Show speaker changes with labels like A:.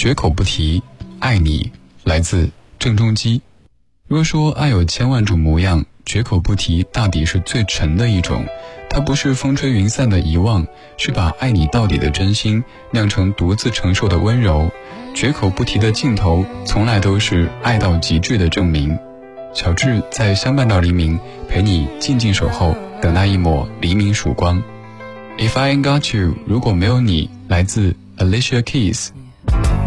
A: 绝口不提，爱你，来自郑中基。若说爱有千万种模样，绝口不提大抵是最沉的一种。它不是风吹云散的遗忘，是把爱你到底的真心酿成独自承受的温柔。绝口不提的尽头，从来都是爱到极致的证明。小智在相伴到黎明，陪你静静守候，等那一抹黎明曙光。If I ain't got you， 如果没有你，来自 Alicia Keys。